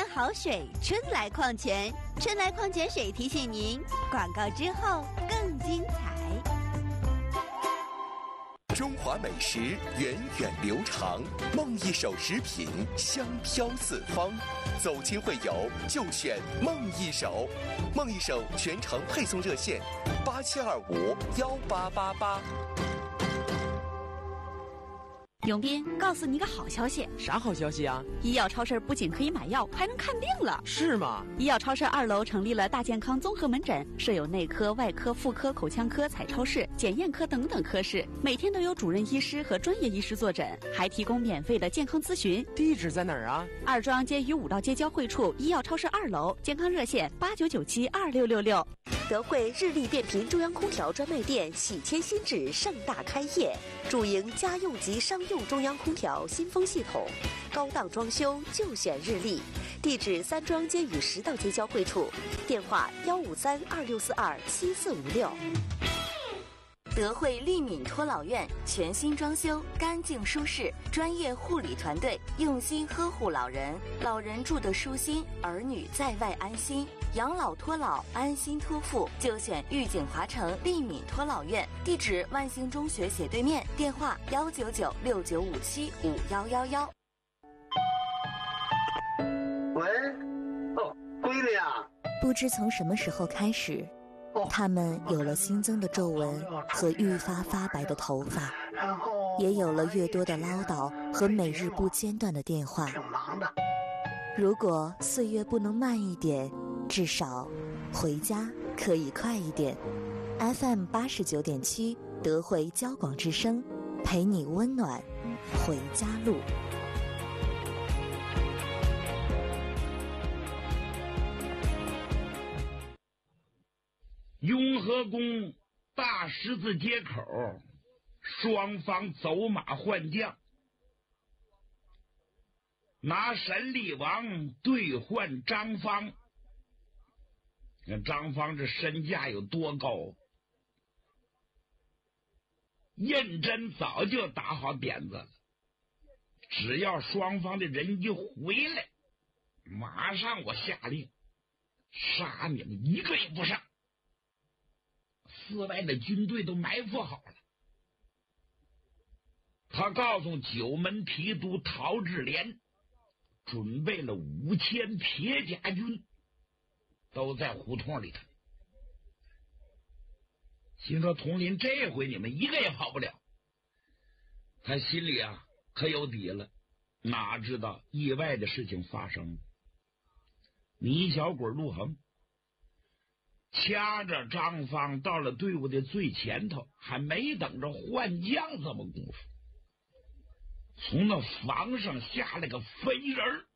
好水，春来矿泉。春来矿泉水提醒您，广告之后更精彩。 中华美食源远流长，梦一手食品香飘四方。走亲会友就选梦一手，梦一手全程配送热线87251888。 永斌，告诉你个好消息。 啥好消息啊？ 医药超市不仅可以买药，还能看病了。 是吗？ 医药超市2楼成立了大健康综合门诊，设有内科、外科、妇科、口腔科、彩超室、检验科等等科室，每天都有主任医师和专业医师坐诊，还提供免费的健康咨询。 地址在哪儿啊？ 二庄街与五道街交汇处，医药超市2楼，健康热线89972666。 德惠日立变频中央空调专卖店喜迁新址盛大开业，主营家用及商用中央空调新风系统，高档装修就选日立。地址三庄街与10道街交汇处，电话15326427456。德惠利敏托老院全新装修，干净舒适，专业护理团队用心呵护老人，老人住得舒心，儿女在外安心。养老托老，安心托付，就选玉景华城利敏托老院。地址万兴中学斜对面，电话19969575111。 喂，哦，闺女啊！ 不知从什么时候开始，他们有了新增的皱纹和愈发发白的头发，也有了越多的唠叨和每日不间断的电话。如果岁月不能慢一点，至少回家可以快一点。 FM89.7 德惠交广之声，陪你温暖回家路。 雍和宫大十字街口，双方走马换将，拿神力王兑换张方。看张方这身价有多高，胤禛早就打好点子了，只要双方的人一回来，马上我下令杀你们一个也不剩。寺外的军队都埋伏好了，他告诉九门提督陶志廉，准备了5000铁甲军，都在胡同里头。心说统领这回你们一个也跑不了，他心里啊可有底了，哪知道意外的事情发生了。泥小鬼陆恒掐着张方到了队伍的最前头，还没等着换将这么功夫，从那房上下来个飞人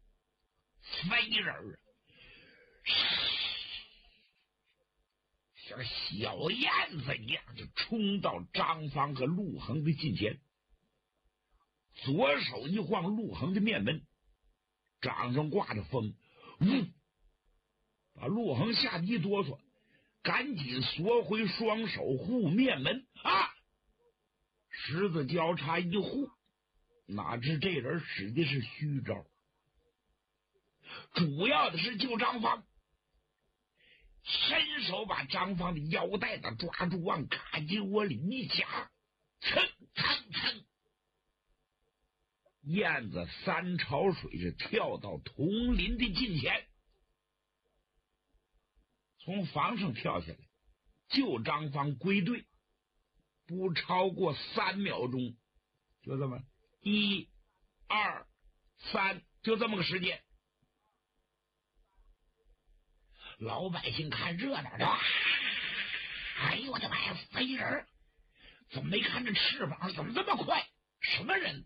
啊，像小燕子一样就冲到张方和陆恒的近前，左手一晃陆恒的面门，掌上挂着风，把陆恒吓得一哆嗦，赶紧缩回双手护面门啊！十字交叉一护，哪知这人使的是虚招，主要的是救张方，伸手把张方的腰带子抓住，往卡金窝里一夹，噌噌噌，燕子3潮水是跳到统领的近前，从房上跳下来救张方归队，不超过3秒钟，就这么1、2、3，就这么个时间。老百姓看热闹的，哎呦我的妈呀，飞人怎么没看这翅膀怎么这么快，什么人？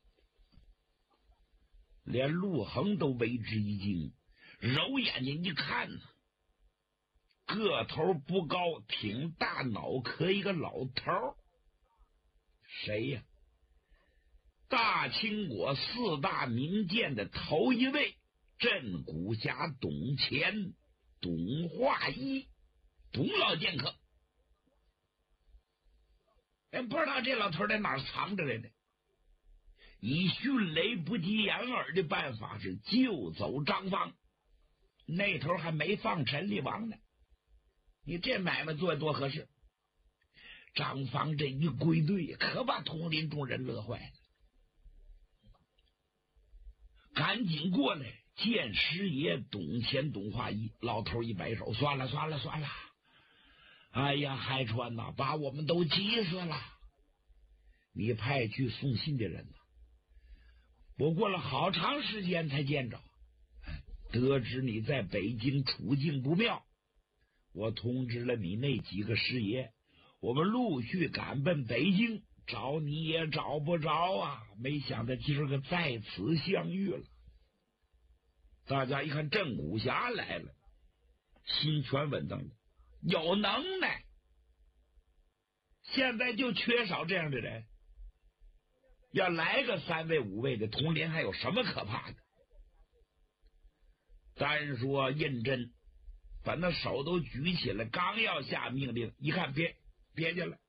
连陆恒都为之一惊，揉眼睛一看呢，个头不高，挺大脑壳一个老头。谁呀？大清国4大名剑的头一位，镇古侠董乾、董化一，董老剑客。不知道这老头在哪儿藏着来的， 以迅雷不及掩耳的办法是救走张方，那头还没放陈立王呢。你这买卖做多合适。张方这一归队，可把统领众人乐坏了，赶紧过来见师爷董乾、董化一。老头一摆手，算了，哎呀，海川呐，把我们都急死了。你派去送信的人呢，我过了好长时间才见着，得知你在北京处境不妙，我通知了你那几个师爷，我们陆续赶奔北京，找你也找不着啊！没想到今儿个在此相遇了。大家一看郑武侠来了，心全稳当了，有能耐，现在就缺少这样的人。要来个3位5位的统领，还有什么可怕的？单说胤禛把那手都举起来，刚要下命令，一看别下来，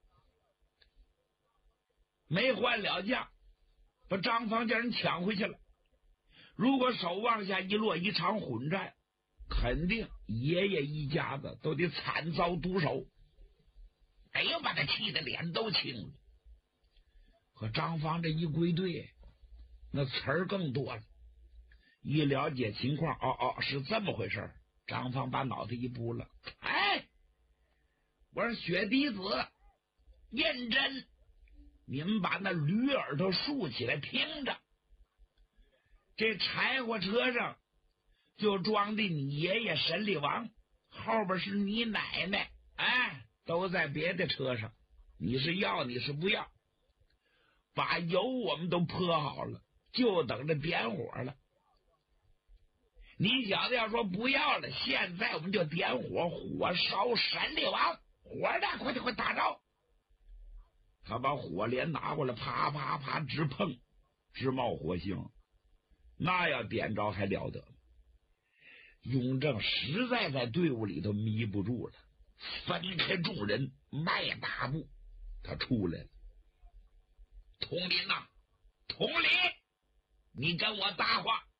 没换了将，把张方叫人抢回去了。如果手往下一落，一场混战，肯定爷爷一家子都得惨遭毒手。哎呦，把他气得脸都青了。可张方这一归队，那词儿更多了。一了解情况，是这么回事。张方把脑袋一拨了，哎，我说雪滴子、胤禛，你们把那驴耳朵竖起来听着，这柴火车上就装的你爷爷沈立王，后边是你奶奶，都在别的车上，你是要你是不要，把油我们都泼好了，就等着点火了。你小子要说不要了，现在我们就点火，火烧沈立王，火呢，快打着！他把火镰拿过来，啪啪啪直碰，直冒火星。那要点着还了得？雍正实在在队伍里头迷不住了，分开众人，迈大步，他出来了。统领呐，统领，你跟我搭话。